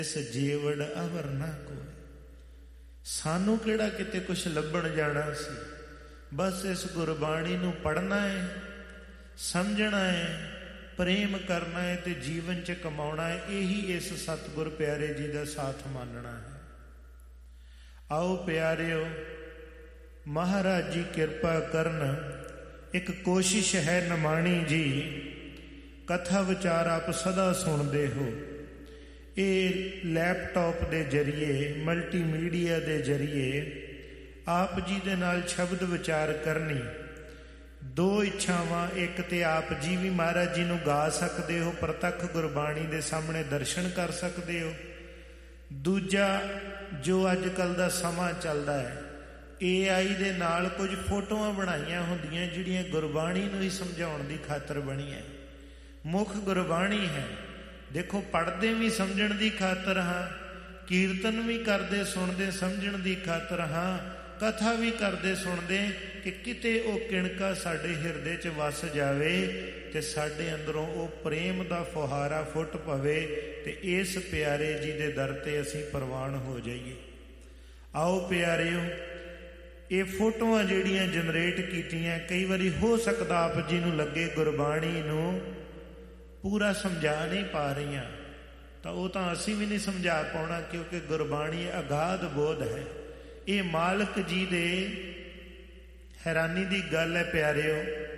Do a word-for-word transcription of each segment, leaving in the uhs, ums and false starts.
ਸਜੇਵੜ ਅਵਰ ਨਾ ਕੋਈ। ਸਾਨੂੰ ਕਿਹੜਾ ਕਿਤੇ ਕੁਛ ਲੱਭਣ ਜਾਣਾ ਸੀ, ਬਸ ਇਸ ਗੁਰਬਾਣੀ ਨੂੰ ਪੜ੍ਹਨਾ ਹੈ, ਸਮਝਣਾ ਹੈ, ਪ੍ਰੇਮ ਕਰਨਾ ਹੈ ਤੇ ਜੀਵਨ 'ਚ ਕਮਾਉਣਾ ਹੈ। ਇਹੀ ਇਸ ਸਤਿਗੁਰ ਪਿਆਰੇ ਜੀ ਦਾ ਸਾਥ ਮੰਨਣਾ ਹੈ। ਆਓ ਪਿਆਰਿਓ, ਮਹਾਰਾਜ ਜੀ ਕਿਰਪਾ ਕਰਨ। ਇੱਕ ਕੋਸ਼ਿਸ਼ ਹੈ ਨਿਮਾਣੀ ਜੀ, ਕਥਾ ਵਿਚਾਰ ਆਪ ਸਦਾ ਸੁਣਦੇ ਹੋ। ਇਹ ਲੈਪਟਾਪ ਦੇ ਜ਼ਰੀਏ, ਮਲਟੀਮੀਡੀਆ ਦੇ ਜ਼ਰੀਏ ਆਪ ਜੀ ਦੇ ਨਾਲ ਸ਼ਬਦ ਵਿਚਾਰ ਕਰਨੀ। ਦੋ ਇੱਛਾਵਾਂ, ਇੱਕ ਤੇ ਆਪ ਜੀ ਵੀ ਮਹਾਰਾਜ ਜੀ ਨੂੰ ਗਾ ਸਕਦੇ ਹੋ, ਪ੍ਰਤੱਖ ਗੁਰਬਾਣੀ ਦੇ ਸਾਹਮਣੇ ਦਰਸ਼ਨ ਕਰ ਸਕਦੇ ਹੋ। ਦੂਜਾ, ਜੋ ਅੱਜ ਕੱਲ੍ਹ ਦਾ ਸਮਾਂ ਚੱਲਦਾ ਹੈ, ਏ ਆਈ ਦੇ ਨਾਲ ਕੁਝ ਫੋਟੋਆਂ ਬਣਾਈਆਂ ਹੁੰਦੀਆਂ ਜਿਹੜੀਆਂ ਗੁਰਬਾਣੀ ਨੂੰ ਹੀ ਸਮਝਾਉਣ ਦੀ ਖਾਤਰ ਬਣੀਆਂ। ਮੁੱਖ ਗੁਰਬਾਣੀ ਹੈ। ਦੇਖੋ, ਪੜ੍ਹਦੇ ਵੀ ਸਮਝਣ ਦੀ ਖਾਤਰ ਹਾਂ, ਕੀਰਤਨ ਵੀ ਕਰਦੇ ਸੁਣਦੇ ਸਮਝਣ ਦੀ ਖਾਤਰ ਹਾਂ, ਕਥਾ ਵੀ ਕਰਦੇ ਸੁਣਦੇ ਕਿ ਕਿਤੇ ਉਹ ਕਿਣਕਾ ਸਾਡੇ ਹਿਰਦੇ 'ਚ ਵਸ ਜਾਵੇ ਤੇ ਸਾਡੇ ਅੰਦਰੋਂ ਉਹ ਪ੍ਰੇਮ ਦਾ ਫੁਹਾਰਾ ਫੁੱਟ ਪਵੇ ਤੇ ਇਸ ਪਿਆਰੇ ਜੀ ਦੇ ਦਰ ਤੇ ਅਸੀਂ ਪ੍ਰਵਾਨ ਹੋ ਜਾਈਏ। ਆਓ ਪਿਆਰਿਓ, ਇਹ ਫੋਟੋਆਂ ਜਿਹੜੀਆਂ ਜਨਰੇਟ ਕੀਤੀਆਂ, ਕਈ ਵਾਰੀ ਹੋ ਸਕਦਾ ਆਪ ਜੀ ਨੂੰ ਲੱਗੇ ਗੁਰਬਾਣੀ ਨੂੰ ਪੂਰਾ ਸਮਝਾ ਨਹੀਂ ਪਾ ਰਹੀਆਂ, ਤਾਂ ਉਹ ਤਾਂ ਅਸੀਂ ਵੀ ਨਹੀਂ ਸਮਝਾ ਪਾਉਣਾ, ਕਿਉਂਕਿ ਗੁਰਬਾਣੀ ਅਗਾਧ ਬੋਧ ਹੈ। ਇਹ ਮਾਲਕ ਜੀ ਦੇ ਹੈਰਾਨੀ ਦੀ ਗੱਲ ਹੈ ਪਿਆਰਿਓ।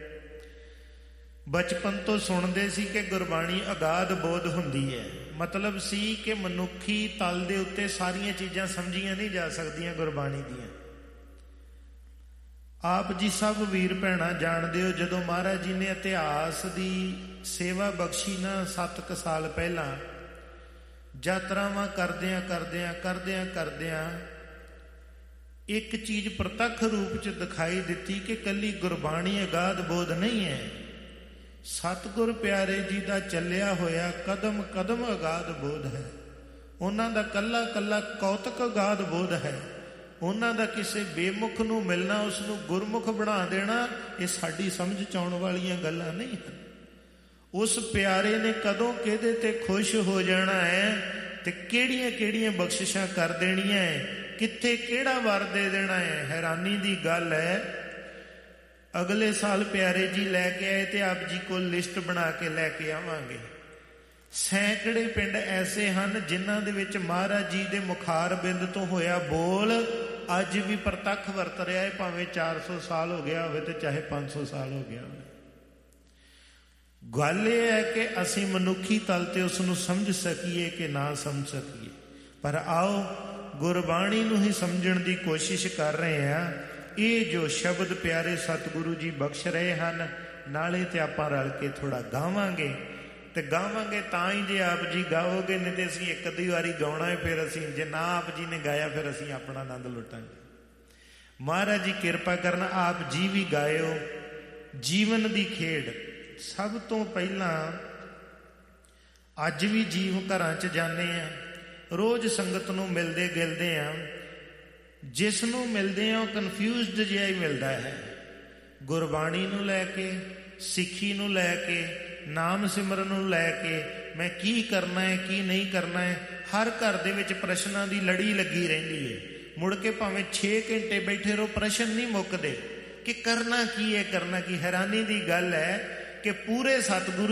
ਬਚਪਨ ਤੋਂ ਸੁਣਦੇ ਸੀ ਕਿ ਗੁਰਬਾਣੀ ਅਗਾਧ ਬੋਧ ਹੁੰਦੀ ਹੈ। ਮਤਲਬ ਸੀ ਕਿ ਮਨੁੱਖੀ ਤਲ ਦੇ ਉੱਤੇ ਸਾਰੀਆਂ ਚੀਜ਼ਾਂ ਸਮਝੀਆਂ ਨਹੀਂ ਜਾ ਸਕਦੀਆਂ ਗੁਰਬਾਣੀ ਦੀਆਂ। ਆਪ ਜੀ ਸਭ ਵੀਰ ਭੈਣਾਂ ਜਾਣਦੇ ਹੋ, ਜਦੋਂ ਮਹਾਰਾਜ ਜੀ ਨੇ ਇਤਿਹਾਸ ਦੀ ਸੇਵਾ ਬਖਸ਼ੀ ਨਾ ਸੱਤ ਕੁ ਸਾਲ ਪਹਿਲਾਂ, ਯਾਤਰਾਵਾਂ ਕਰਦਿਆਂ ਕਰਦਿਆਂ ਕਰਦਿਆਂ ਕਰਦਿਆਂ ਇੱਕ ਚੀਜ਼ ਪ੍ਰਤੱਖ ਰੂਪ 'ਚ ਦਿਖਾਈ ਦਿੱਤੀ ਕਿ ਇਕੱਲੀ ਗੁਰਬਾਣੀ ਅਗਾਧ ਬੋਧ ਨਹੀਂ ਹੈ, ਸਤਿਗੁਰ ਪਿਆਰੇ ਜੀ ਦਾ ਚੱਲਿਆ ਹੋਇਆ ਕਦਮ ਕਦਮ ਅਗਾਧ ਬੋਧ ਹੈ। ਉਹਨਾਂ ਦਾ ਕੱਲਾ ਕੱਲਾ ਕੌਤਕ ਅਗਾਧ ਬੋਧ ਹੈ। ਉਹਨਾਂ ਦਾ ਕਿਸੇ ਬੇਮੁਖ ਨੂੰ ਮਿਲਣਾ, ਉਸ ਨੂੰ ਗੁਰਮੁਖ ਬਣਾ ਦੇਣਾ, ਇਹ ਸਾਡੀ ਸਮਝ 'ਚ ਆਉਣ ਵਾਲੀਆਂ ਗੱਲਾਂ ਨਹੀਂ ਹਨ। ਉਸ ਪਿਆਰੇ ਨੇ ਕਦੋਂ ਕਿਹਦੇ ਤੇ ਖੁਸ਼ ਹੋ ਜਾਣਾ ਹੈ ਤੇ ਕਿਹੜੀਆਂ ਕਿਹੜੀਆਂ ਬਖਸ਼ਿਸ਼ਾਂ ਕਰ ਦੇਣੀਆਂ ਹੈ, ਕਿੱਥੇ ਕਿਹੜਾ ਵਰ ਦੇ ਦੇਣਾ ਹੈ। ਹੈਰਾਨੀ ਦੀ ਗੱਲ ਹੈ, ਅਗਲੇ ਸਾਲ ਪਿਆਰੇ ਜੀ ਲੈ ਕੇ ਆਏ ਤੇ ਆਪ ਜੀ ਕੋਲ ਲਿਸਟ ਬਣਾ ਕੇ ਲੈ ਕੇ ਆਵਾਂਗੇ। ਸੈਂਕੜੇ ਪਿੰਡ ਐਸੇ ਹਨ ਜਿਨ੍ਹਾਂ ਦੇ ਵਿੱਚ ਮਹਾਰਾਜ ਜੀ ਦੇ ਮੁਖਾਰ ਬਿੰਦ ਤੋਂ ਹੋਇਆ ਬੋਲ ਅੱਜ ਵੀ ਪ੍ਰਤੱਖ ਵਰਤ ਰਿਹਾ ਹੈ, ਭਾਵੇਂ ਚਾਰ ਸੌ ਸਾਲ ਹੋ ਗਿਆ ਹੋਵੇ ਤੇ ਚਾਹੇ ਪੰਜ ਸੌ ਸਾਲ ਹੋ ਗਿਆ ਹੋਵੇ। ਗੱਲ ਇਹ ਹੈ ਕਿ ਅਸੀਂ ਮਨੁੱਖੀ ਤਲ ਤੇ ਉਸ ਨੂੰ ਸਮਝ ਸਕੀਏ ਕਿ ਨਾ ਸਮਝ ਸਕੀਏ, ਪਰ ਆਓ ਗੁਰਬਾਣੀ ਨੂੰ ਹੀ ਸਮਝਣ ਦੀ ਕੋਸ਼ਿਸ਼ ਕਰ ਰਹੇ ਹਾਂ। ਇਹ ਜੋ ਸ਼ਬਦ ਪਿਆਰੇ ਸਤਿਗੁਰੂ ਜੀ ਬਖਸ਼ ਰਹੇ ਹਨ, ਨਾਲੇ ਤੇ ਆਪਾਂ ਰਲ ਕੇ ਥੋੜਾ ਗਾਵਾਂਗੇ, ਤੇ ਗਾਵਾਂਗੇ ਤਾਂ ਹੀ ਜੇ ਆਪ ਜੀ ਗਾਓਗੇ, ਨਹੀਂ ਤੇ ਅਸੀਂ ਇੱਕ ਅੱਧੀ ਵਾਰੀ ਗਾਉਣਾ ਹੈ, ਫਿਰ ਅਸੀਂ ਜੇ ਨਾ ਆਪ ਜੀ ਨੇ ਗਾਇਆ ਫਿਰ ਅਸੀਂ ਆਪਣਾ ਆਨੰਦ ਲੁੱਟਾਂਗੇ। ਮਹਾਰਾਜ ਜੀ ਕਿਰਪਾ ਕਰਨ, ਆਪ ਜੀ ਵੀ ਗਾਇਓ। ਜੀਵਨ ਦੀ ਖੇਡ ਸਭ ਤੋਂ ਪਹਿਲਾਂ, ਅੱਜ ਵੀ ਜੀਵ ਘਰਾਂ 'ਚ ਜਾਂਦੇ ਆ, ਰੋਜ਼ ਸੰਗਤ ਨੂੰ ਮਿਲਦੇ ਗਿਲਦੇ ਆ, ਜਿਸ ਨੂੰ ਮਿਲਦੇ ਆ ਉਹ ਕਨਫਿਊਜ਼ਡ ਜਿਹਾ ਹੀ ਮਿਲਦਾ ਹੈ। ਗੁਰਬਾਣੀ ਨੂੰ ਲੈ ਕੇ, ਸਿੱਖੀ ਨੂੰ ਲੈ ਕੇ, ਨਾਮ ਸਿਮਰਨ ਨੂੰ ਲੈ ਕੇ, ਮੈਂ ਕੀ ਕਰਨਾ ਹੈ ਕੀ ਨਹੀਂ ਕਰਨਾ ਹੈ, ਹਰ ਘਰ ਦੇ ਵਿੱਚ ਪ੍ਰਸ਼ਨਾਂ ਦੀ ਲੜੀ ਲੱਗੀ ਰਹਿੰਦੀ ਹੈ। ਮੁੜ ਕੇ ਭਾਵੇਂ ਛੇ ਘੰਟੇ ਬੈਠੇ ਰਹੋ, ਪ੍ਰਸ਼ਨ ਨਹੀਂ ਮੁੱਕਦੇ ਕਿ ਕਰਨਾ ਕੀ ਹੈ ਕਰਨਾ ਕੀ। ਹੈਰਾਨੀ ਦੀ ਗੱਲ ਹੈ ਕਿ ਪੂਰੇ ਸਤਿਗੁਰੂ